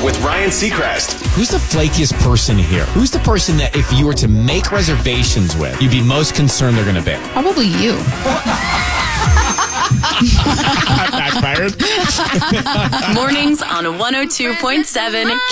with Ryan Seacrest. Who's the flakiest person here? Who's the person that if you were to make reservations with, you'd be most concerned they're going to bail? Probably you. Backfired. Mornings on 102.7